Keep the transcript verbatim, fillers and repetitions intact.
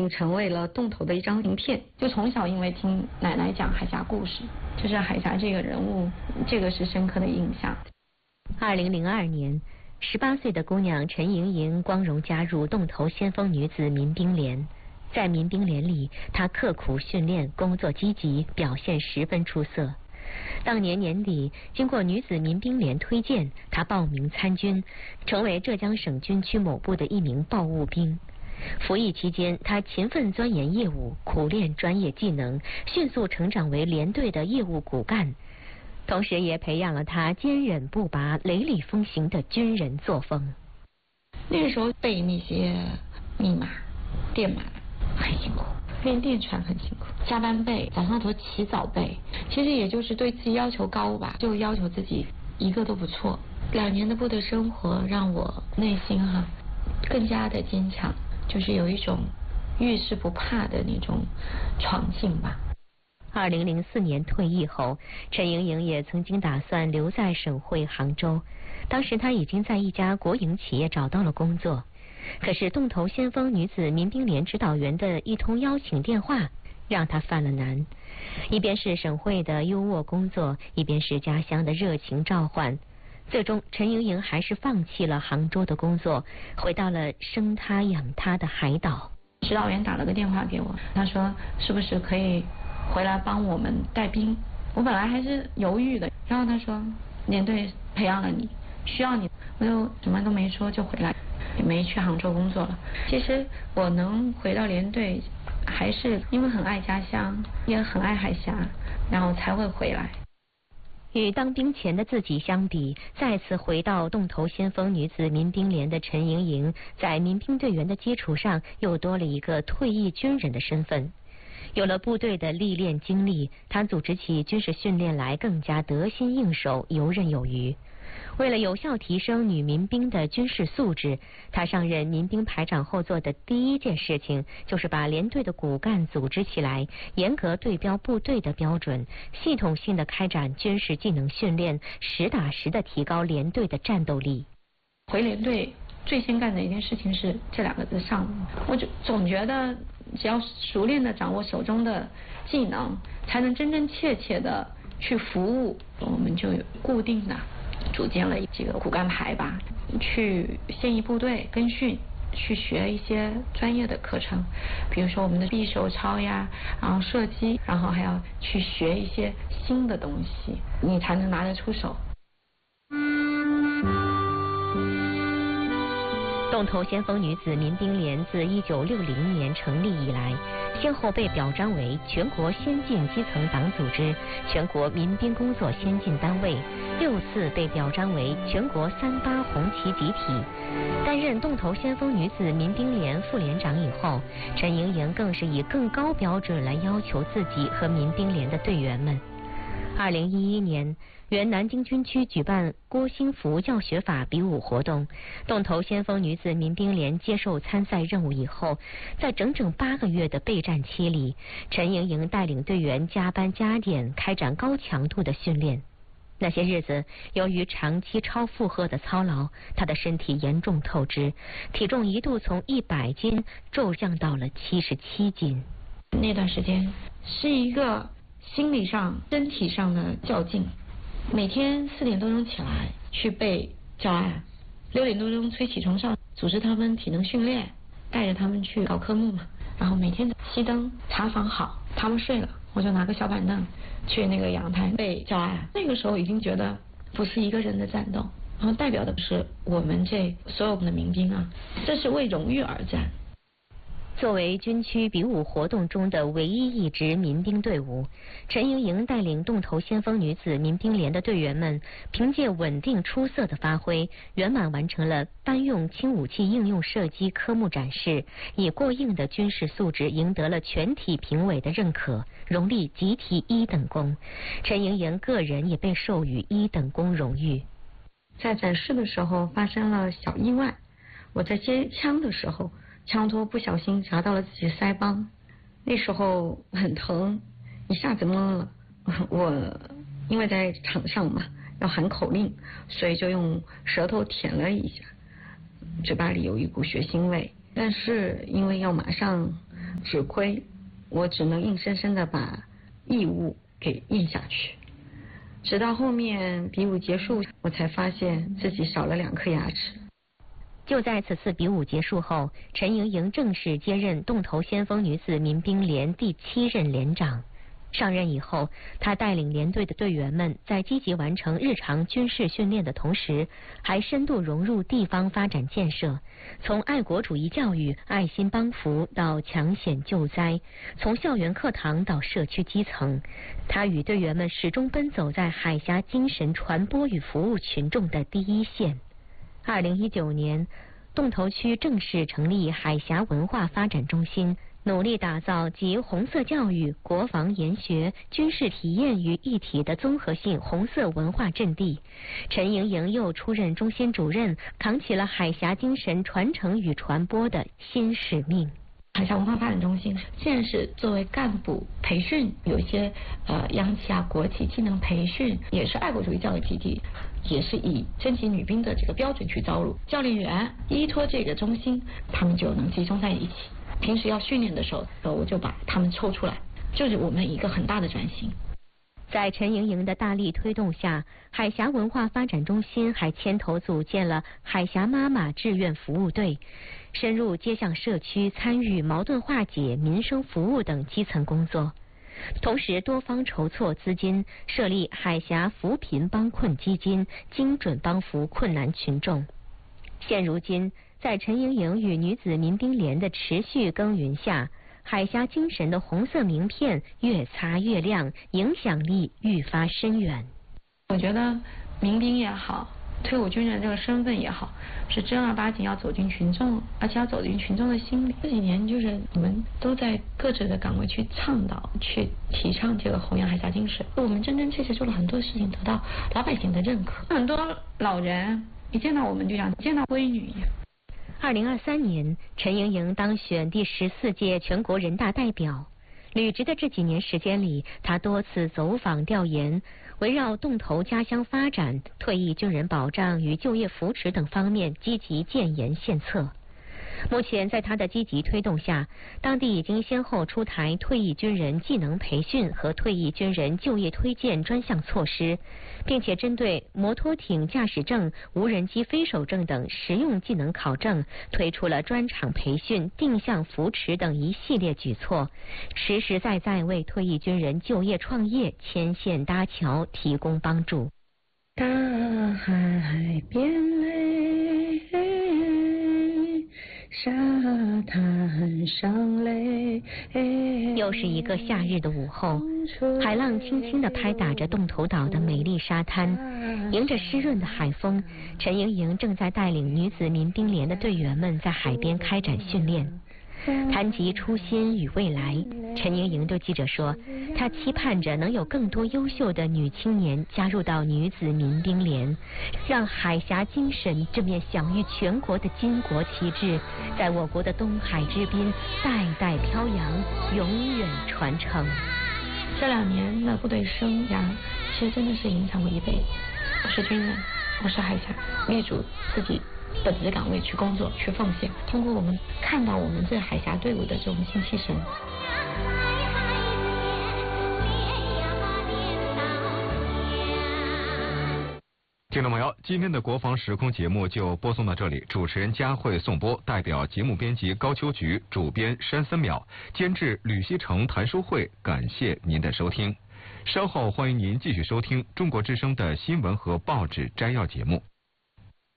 就成为了洞头的一张名片。就从小因为听奶奶讲海峡故事，就是海峡这个人物，这个是深刻的印象。 二零零二年，十八岁的姑娘陈莹莹光荣加入洞头先锋女子民兵连。在民兵连里，她刻苦训练，工作积极，表现十分出色。当年年底，经过女子民兵连推荐，她报名参军，成为浙江省军区某部的一名报务兵。服役期间，她勤奋钻研业务，苦练专业技能，迅速成长为连队的业务骨干，同时也培养了她坚韧不拔、雷厉风行的军人作风。 那个时候背那些密码、电码很辛苦，练电传很辛苦，加班背，早上头起早背，其实也就是对自己要求高吧，就要求自己一个都不错。两年的部队生活让我内心哈、啊、更加的坚强，就是有一种遇事不怕的那种闯劲吧。 二零零四年退役后，陈莹莹也曾经打算留在省会杭州，当时她已经在一家国营企业找到了工作。可是洞头先锋女子民兵连指导员的一通邀请电话让她犯了难，一边是省会的优渥工作，一边是家乡的热情召唤，最终陈莹莹还是放弃了杭州的工作，回到了生她养她的海岛。 指导员打了个电话给我，他说是不是可以回来帮我们带兵。我本来还是犹豫的，然后他说连队培养了你，需要你，我就什么都没说就回来，也没去杭州工作了。其实我能回到连队，还是因为很爱家乡，也很爱海峡，然后才会回来。 与当兵前的自己相比，再次回到洞头先锋女子民兵连的陈莹莹，在民兵队员的基础上又多了一个退役军人的身份。有了部队的历练经历，她组织起军事训练来更加得心应手，游刃有余。为了有效提升女民兵的军事素质，她上任民兵排长后做的第一件事情就是把连队的骨干组织起来，严格对标部队的标准，系统性的开展军事技能训练，实打实的提高连队的战斗力。 回连队最先干的一件事情是这两个字上，我就总觉得只要熟练的掌握手中的技能，才能真真切切的去服务。我们就有固定的组建了几个骨干排吧，去现役部队跟训，去学一些专业的课程，比如说我们的匕首操呀，然后射击，然后还要去学一些新的东西，你才能拿得出手。 洞头先锋女子民兵连自一九六零年成立以来，先后被表彰为全国先进基层党组织、全国民兵工作先进单位，六次被表彰为全国三八红旗集体。担任洞头先锋女子民兵连副连长以后，陈莹莹更是以更高标准来要求自己和民兵连的队员们。二零一一年，原南京军区举办郭兴福教学法比武活动，洞头先锋女子民兵连接受参赛任务以后，在整整八个月的备战期里，陈莹莹带领队员加班加点，开展高强度的训练。那些日子，由于长期超负荷的操劳，她的身体严重透支，体重一度从一百斤骤降到了七十七斤。 那段时间是一个心理上、身体上的较劲。每天四点多钟起来去背教案，六点多钟催起床上，组织他们体能训练，带着他们去搞科目嘛。然后每天熄灯，茶房好，他们睡了，我就拿个小板凳去那个阳台背教案。那个时候已经觉得不是一个人的战斗，然后代表的是我们这所有的民兵啊，这是为荣誉而战。 作为军区比武活动中的唯一一支民兵队伍，陈莹莹带领洞头先锋女子民兵连的队员们，凭借稳定出色的发挥，圆满完成了班用轻武器应用射击科目展示，以过硬的军事素质赢得了全体评委的认可，荣立集体一等功。陈莹莹个人也被授予一等功荣誉。 在展示的时候发生了小意外，我在接枪的时候，枪托不小心砸到了自己腮帮，那时候很疼，一下子懵了。我因为在场上嘛，要喊口令，所以就用舌头舔了一下，嘴巴里有一股血腥味。但是因为要马上指挥，我只能硬生生的把义务给应下去。直到后面比武结束，我才发现自己少了两颗牙齿。 就在此次比武结束后，陈莹莹正式接任洞头先锋女子民兵连第七任连长。上任以后，她带领连队的队员们在积极完成日常军事训练的同时，还深度融入地方发展建设，从爱国主义教育、爱心帮扶到抢险救灾，从校园课堂到社区基层，她与队员们始终奔走在海峡精神传播与服务群众的第一线。二零一九年，洞头区正式成立海峡文化发展中心，努力打造集红色教育、国防研学、军事体验于一体的综合性红色文化阵地。陈莹莹又出任中心主任，扛起了海峡精神传承与传播的新使命。 海峡文化发展中心现在是作为干部培训，有一些呃央企啊、国企技能培训，也是爱国主义教育基地，也是以征集女兵的这个标准去招录教练员。依托这个中心，他们就能集中在一起。平时要训练的时候，我就把他们抽出来，就是我们一个很大的转型。 在陈莹莹的大力推动下，海峡文化发展中心还牵头组建了海峡妈妈志愿服务队，深入街巷社区，参与矛盾化解、民生服务等基层工作。同时多方筹措资金，设立海峡扶贫帮困基金，精准帮扶困难群众。现如今，在陈莹莹与女子民兵连的持续耕耘下，海峡精神的红色名片越擦越亮，影响力愈发深远。 我觉得民兵也好，退伍军人这个身份也好，是正儿八经要走进群众，而且要走进群众的心里。这几年就是我们都在各自的岗位去倡导、去提倡这个弘扬海峡精神。我们真真切切做了很多事情，得到老百姓的认可。很多老人一见到我们就想见到闺女一样。 二零二三年，陈莹莹当选第十四届全国人大代表。履职的这几年时间里，她多次走访调研，围绕洞头家乡发展、退役军人保障与就业扶持等方面积极建言献策。目前，在他的积极推动下，当地已经先后出台退役军人技能培训和退役军人就业推荐专项措施，并且针对摩托艇驾驶证、无人机飞手证等实用技能考证，推出了专场培训、定向扶持等一系列举措，实实在在为退役军人就业创业牵线搭桥，提供帮助。 大海边泪，沙滩上泪。 又是一个夏日的午后，海浪轻轻地拍打着洞头岛的美丽沙滩，迎着湿润的海风，陈莹莹正在带领女子民兵连的队员们在海边开展训练。谈及初心与未来，陈莹莹对记者说，她期盼着能有更多优秀的女青年加入到女子民兵连，让海峡精神这面享誉全国的巾帼旗帜，在我国的东海之滨代代飘扬，永远传承。 这两年的部队生涯，其实真的是影响我一辈子。我是军人，我是海峡，立足自己本职岗位去工作、去奉献。通过我们看到我们这海峡队伍的这种精气神。 听众朋友，今天的国防时空节目就播送到这里。主持人佳慧颂播，代表节目编辑高秋菊，主编山森淼，监制吕锡成、谭淑慧，感谢您的收听。稍后欢迎您继续收听中国之声的新闻和报纸摘要节目。